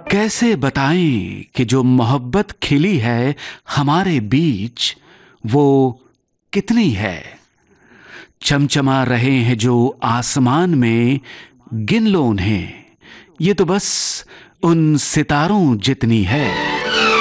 कैसे बताएं कि जो मोहब्बत खिली है हमारे बीच वो कितनी है। चमचमा रहे हैं जो आसमान में, गिन लो उन्हें, ये तो बस उन सितारों जितनी है।